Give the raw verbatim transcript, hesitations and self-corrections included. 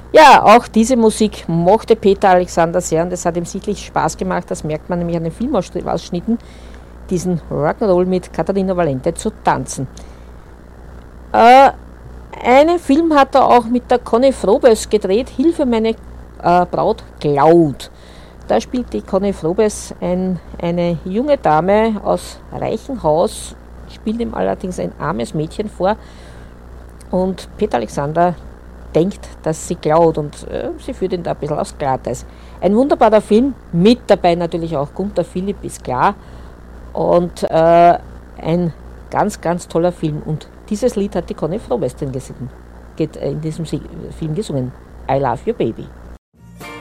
Ja, auch diese Musik mochte Peter Alexander sehr und es hat ihm sichtlich Spaß gemacht, das merkt man nämlich an den Filmausschnitten, diesen Rock'n'Roll mit Catalina Valente zu tanzen. Äh, einen Film hat er auch mit der Conny Frobes gedreht, Hilfe meine äh, Braut klaut. Da spielt die Conny Frobes ein, eine junge Dame aus reichem Haus, spielt ihm allerdings ein armes Mädchen vor und Peter Alexander denkt, dass sie klaut und äh, sie führt ihn da ein bisschen aufs Glatteis. Ein wunderbarer Film, mit dabei natürlich auch Gunther Philipp, ist klar, und äh, ein ganz, ganz toller Film. Und dieses Lied hat die Conny Frobes in diesem Film gesungen, I Love You Baby.